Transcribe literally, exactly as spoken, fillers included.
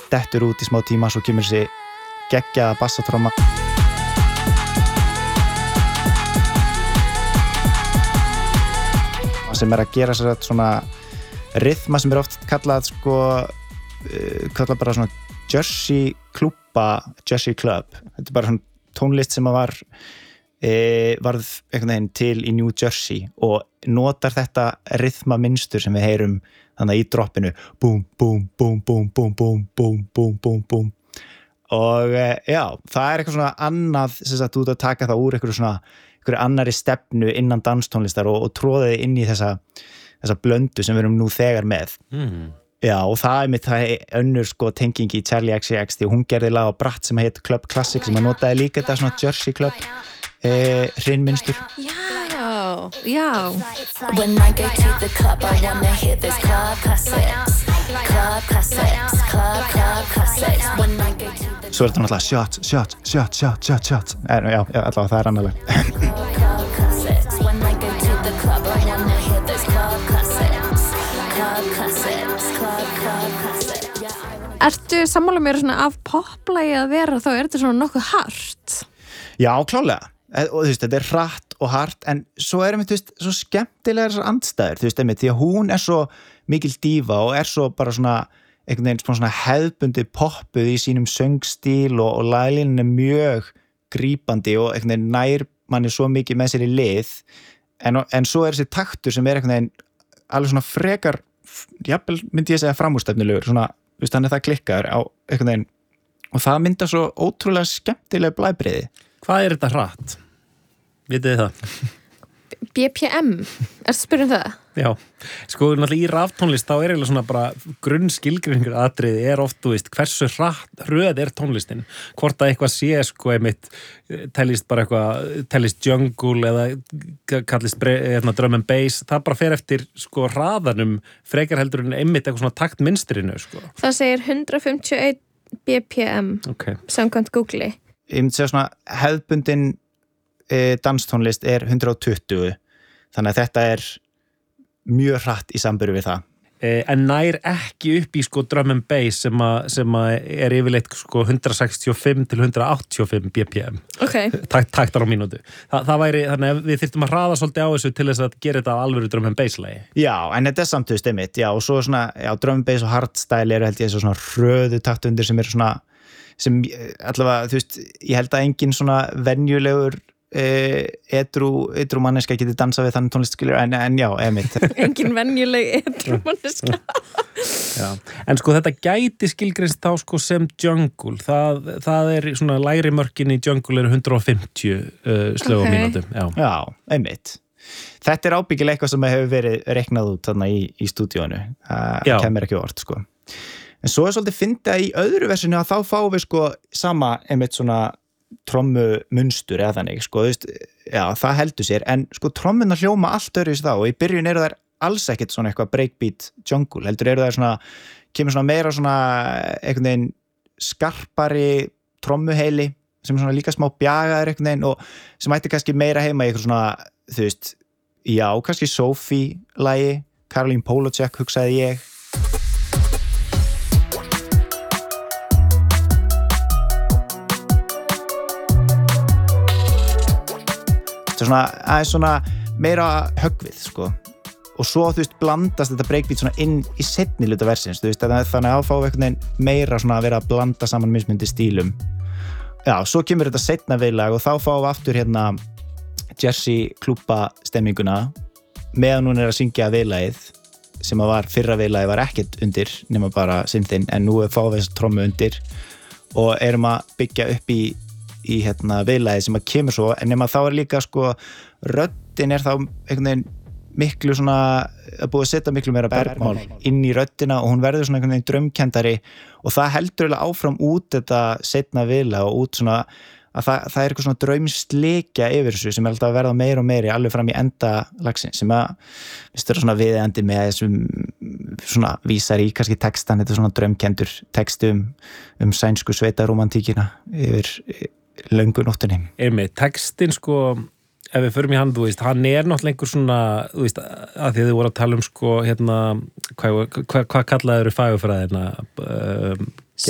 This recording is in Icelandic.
dettur út í smá tíma, svo kemur þessi geggjaða bassatromma. Sem er að gera sér svona rytma sem er oft kallað sko, uh, kallað bara svona Jersey klúbba, Jersey club. Þetta er bara svona tónlist sem að var e, varð einhvern veginn til í New Jersey og notar þetta rytma mynstur sem við heyrum þannig í droppinu búm, búm, búm, búm, búm, búm, búm, búm, búm, búm og e, já, það er eitthvað svona annað sem að þú ert að taka það úr eitthvað svona eitthvað annari stefnu innan danstónlistar og, og tróða þið inn í þessa þessa blöndu sem við erum nú þegar með mm. Já, og það er mitt það er önnur sko tenging í Charlie X C X því hún gerði lag á Bratt sem heit Club Classic sem að notaði líka þetta svona Jersey Club eh, hrinmynstur. Já, já. When I go to the club, I wanna hear this club classics. Club classics, club, club classics. When I go to the Svo er þetta náttúrulega shot, shot, shot, shot, shot, shot. En, já, já, allavega það er annarlega. club classics. When I go to the club, I wanna hear this club classics. Club classics, club, club classics. Yeah, I wanna... Ertu sammála mér svona af poplagi að vera þá er þetta svona nokkuð hart? Já, klálega. Og þú veist, þetta er hratt og hart en svo erum við, þú veist, svo skemmtilegar þessar andstæður, þú veist, einmitt, því að hún er svo mikil dífa og er svo bara svona einhvern veginn svona hefðbundi poppuð í sínum söngstíl og, og laglínan er mjög grípandi og einhvern veginn nær manni svo mikið með sér í lið en, en svo er þessi taktur sem er einhvern veginn alveg svona frekar, jafnvel myndi ég segja framúrstefnulegur, svona, þú veist, hann er það klikkaður á einhvern veginn og það myndar svo ótrúlega skemmtilega blæbrigði. Hvað er þetta hratt? Vitið þið það? B P M, ertu að spyrja um það? Já, sko náttúrulega í raftónlist þá er eiginlega svona bara grunnskilgreiningur atriði er oft, þú veist, hversu hratt hröð er tónlistin, hvort að eitthvað sé sko einmitt, tellist bara eitthvað tellist jungle eða kallist hérna, drum and bass, það bara fer eftir sko hraðanum frekar heldur en einmitt eitthvað svona taktmynstrinu sko. Það segir hundrað fimmtíu og einn B P M okay. samkvæmt Google. Ég myndi segja svona hefðbundin e, danstónlist er hundrað og tuttugu þannig að þetta er mjög hratt í samböru við það. Eh, en nær ekki upp í sko drum and bass sem, a, sem a er yfirleitt sko hundrað sextíu og fimm til hundrað áttatíu og fimm B P M. Okay. Takt, taktar á mínútu. Þa, það væri, þannig að við þyrftum að hraða svolítið á þessu til þess að gera þetta á alvöru drum and bass lagi. Já, en þetta er samt, þú veist, einmitt, já, og svo svona, já, drum and bass og hardstyle eru held ég svona hröðu taktundir sem eru svona sem allavega, þú veist, ég held að engin svona venjulegur eh, edru, edru manneska geti dansað við þannig tónlistskilur, en, en já, emitt. Engin venjuleg edru manneska. Já, en sko þetta gæti skilgreinst þá sko sem jungle, það, það er svona lægri mörkin í jungle eru hundrað og fimmtíu uh, slög á Okay. mínútu. Já, Já, einmitt. Þetta er ábyggilega eitthvað sem hefur verið reiknað út þarna í, í stúdíónu. Það kemur ekki orð, sko. En svo er svolítið fyndið að í öðru versinu að þá fáum við sko sama einmitt svona trommu munstur eða þannig, sko, þú veist, já, það heldur sér, en sko trommunar hljóma allt öðru í þá og í byrjun eru þær alls ekkert svona eitthvað breakbeat jungle, heldur eru þær svona, kemur svona meira svona einhvern veginn skarpari trommuheili sem er svona líka smá bjagaður einhvern veginn og sem ætti kannski meira heima í eitthvað svona, þú veist, já, kannski Sophie-lagi, Caroline Polachek, hugsaði ég. Það er svona, aðeins svona meira höggvið, sko. Og svo, þú veist, blandast þetta breakbeat svona inn í seinni hluta versins, þú veist, þannig að fá einhvern veginn meira svona að vera að blanda saman mismundi stílum. Já, svo kemur þetta seinna viðlag og þá fáum við aftur hérna Jersey klúbba stemminguna meðan hún er að syngja viðlagið sem að var, fyrra viðlagið var ekkert undir nema bara synthinn, en nú fáum við þessa trommu undir og erum að byggja upp í í hérna viðlagið sem að kemur svo, en nema þá er líka sko röddin er þá einhvern veginn miklu svona að búið að setja miklu meira bergmál inn í röddina og hún verður svona einhvern veginn draumkenndari og það heldur eiginlega áfram út þetta seinna viðlag og út svona að það, það er eitthvað svona draumsleikja yfir þessu sem er alltaf að verða meira og meiri alveg fram í enda lagsin sem að vistur svona viðendi með þessum svona vísar í kannski textan, þetta svona draumkenndur texti um, um sænsku sveitaromantíkina yfir löngu nóttunni. Einmitt, textin sko, ef við förum í hann, þú veist, hann er náttúrulega einhver svona, þú veist, að því þið voru að tala um sko, hérna, hvað hva, hva kallaður fagurfræðina, uh,